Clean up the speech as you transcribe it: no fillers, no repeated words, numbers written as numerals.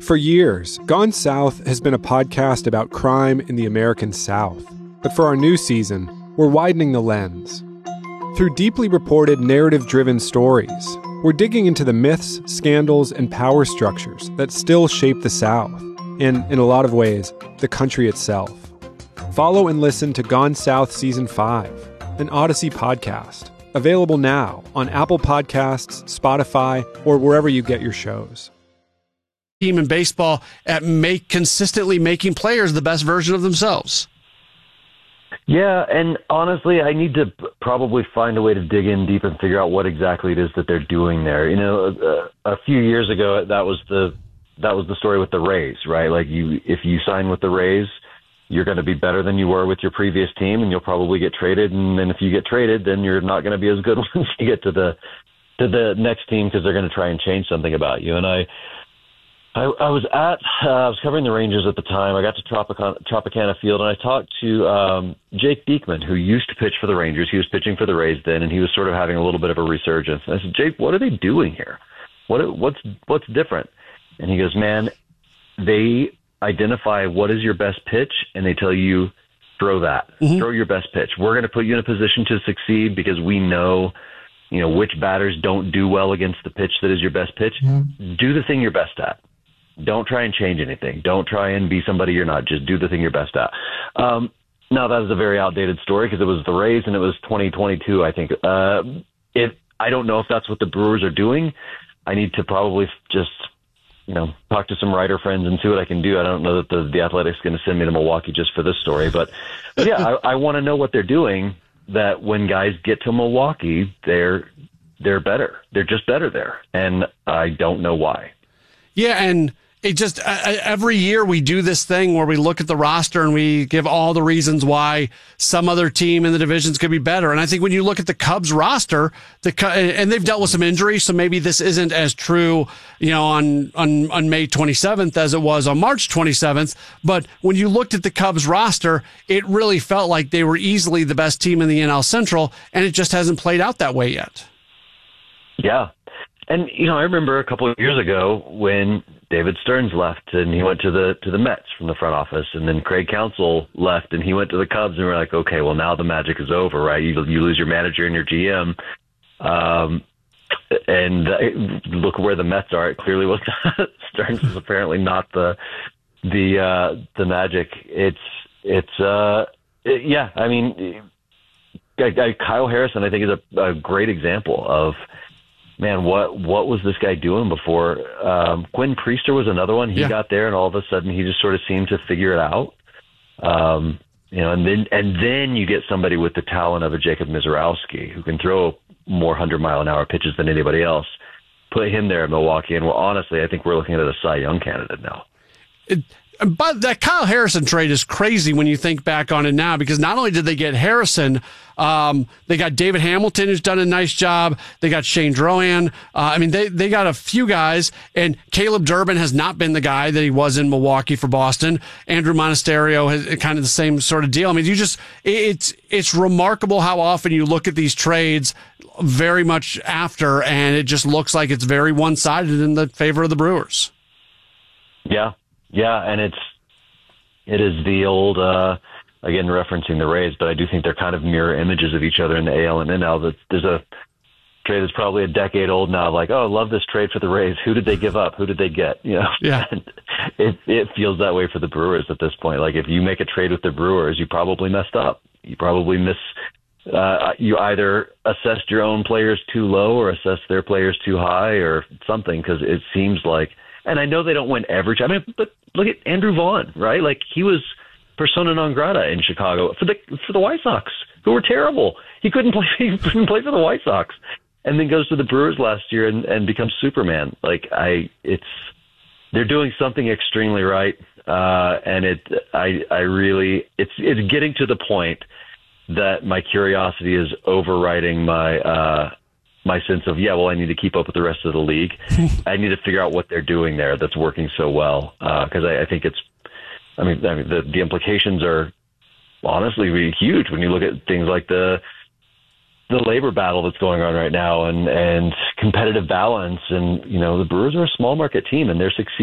For years, Gone South has been a podcast about crime in the American South. But for our new season, we're widening the lens. Through deeply reported, narrative-driven stories, we're digging into the myths, scandals, and power structures that still shape the South, and, in a lot of ways, the country itself. Follow and listen to Gone South Season 5, an Odyssey podcast, available now on Apple Podcasts, Spotify, or wherever you get your shows. Team in baseball at consistently making players the best version of themselves. Yeah, and honestly, I need to probably find a way to dig in deep and figure out what exactly it is that they're doing there. You know, a few years ago, that was the story with the Rays, right? Like, if you sign with the Rays, you're going to be better than you were with your previous team, and you'll probably get traded. And then if you get traded, then you're not going to be as good once you get to the next team, because they're going to try and change something about you. And I was covering the Rangers at the time. I got to Tropicana Field, and I talked to Jake Diekman, who used to pitch for the Rangers. He was pitching for the Rays then, and he was sort of having a little bit of a resurgence. And I said, Jake, what are they doing here? What's different? And he goes, man, they identify what is your best pitch, and they tell you, throw that. Mm-hmm. Throw your best pitch. We're going to put you in a position to succeed because we know which batters don't do well against the pitch that is your best pitch. Mm-hmm. Do the thing you're best at. Don't try and change anything. Don't try and be somebody you're not. Just do the thing you're best at. Now, that is a very outdated story because it was the Rays and it was 2022, I think. I don't know if that's what the Brewers are doing. I need to probably just, talk to some writer friends and see what I can do. I don't know that the Athletic's going to send me to Milwaukee just for this story. But yeah, I want to know what they're doing, that when guys get to Milwaukee, they're better. They're just better there. And I don't know why. Yeah, and it just every year we do this thing where we look at the roster and we give all the reasons why some other team in the divisions could be better. And I think when you look at the Cubs roster, and they've dealt with some injuries, so maybe this isn't as true, on May 27th as it was on March 27th. But when you looked at the Cubs roster, it really felt like they were easily the best team in the NL Central, and it just hasn't played out that way yet. Yeah. And, I remember a couple of years ago when David Stearns left and he went to the Mets from the front office, and then Craig Counsell left and he went to the Cubs, and we're like, okay, well, now the magic is over, right? You lose your manager and your GM. And look where the Mets are. It clearly was Stearns is apparently not the magic. Yeah. I mean, Kyle Harrison, I think, is a great example of, man, what was this guy doing before? Quinn Priester was another one. He got there, and all of a sudden he just sort of seemed to figure it out. And then you get somebody with the talent of a Jacob Misiorowski, who can throw more 100-mile-an-hour pitches than anybody else. Put him there in Milwaukee, and I think we're looking at a Cy Young candidate now. But that Kyle Harrison trade is crazy when you think back on it now, because not only did they get Harrison, they got David Hamilton, who's done a nice job. They got Shane Drouin. They got a few guys, and Caleb Durbin has not been the guy that he was in Milwaukee for Boston. Andrew Monasterio has kind of the same sort of deal. I mean, it's remarkable how often you look at these trades very much after, and it just looks like it's very one-sided in the favor of the Brewers. Yeah. Yeah, and it is the old, again, referencing the Rays, but I do think they're kind of mirror images of each other in the AL and NL. There's a trade that's probably a decade old now, like, oh, I love this trade for the Rays. Who did they give up? Who did they get? Yeah. And it feels that way for the Brewers at this point. Like, if you make a trade with the Brewers, you probably messed up. You probably you either assessed your own players too low or assessed their players too high or something, because it seems like, and I know they don't win every time, but look at Andrew Vaughn, right? Like, he was persona non grata in Chicago for the White Sox, who were terrible. He couldn't play for the White Sox, and then goes to the Brewers last year and becomes Superman. Like, they're doing something extremely right, and it's getting to the point that my curiosity is overriding my sense of, I need to keep up with the rest of the league. I need to figure out what they're doing there that's working so well. Because I think the implications are honestly really huge when you look at things like the labor battle that's going on right now and competitive balance. And, the Brewers are a small market team, and they're succeeding.